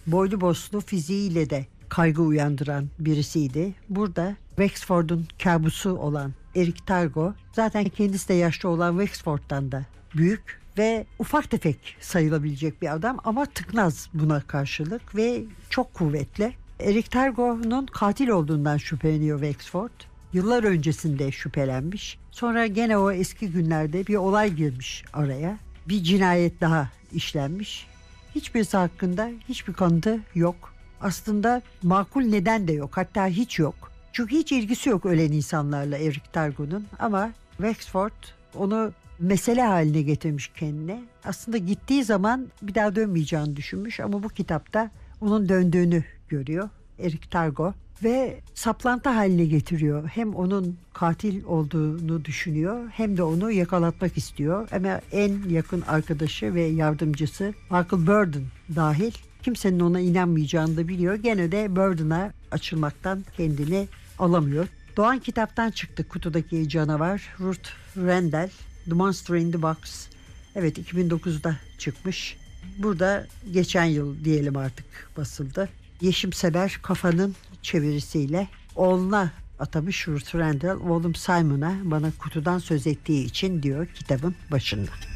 boylu boslu fiziğiyle de kaygı uyandıran birisiydi. Burada Wexford'un kabusu olan Eric Targo, zaten kendisi de yaşlı olan Wexford'dan da büyük ve ufak tefek sayılabilecek bir adam ama tıknaz buna karşılık ve çok kuvvetli. Eric Targo'nun katil olduğundan şüpheleniyor Wexford. Yıllar öncesinde şüphelenmiş. Sonra gene o eski günlerde bir olay girmiş araya. Bir cinayet daha işlenmiş. Hiçbirisi hakkında hiçbir kanıtı yok. Aslında makul neden de yok. Hatta hiç yok. Çünkü hiç ilgisi yok ölen insanlarla Eric Targo'nun. Ama Wexford onu mesele haline getirmiş kendine. Aslında gittiği zaman bir daha dönmeyeceğini düşünmüş. Ama bu kitapta onun döndüğünü görüyor Eric Targo. Ve saplantı haline getiriyor. Hem onun katil olduğunu düşünüyor hem de onu yakalatmak istiyor. Ama en yakın arkadaşı ve yardımcısı Michael Burden dahil kimsenin ona inanmayacağını da biliyor. Gene de Burden'a açılmaktan kendini alamıyor. Doğan kitaptan çıktı kutudaki canavar. Ruth Rendell, The Monster in the Box. Evet, 2009'da çıkmış. Burada geçen yıl diyelim artık basıldı. Yeşim Sever Kafa'nın çevirisiyle oğluna atamış Ruth Rendell, oğlum Simon'a bana kutudan söz ettiği için diyor kitabın başında.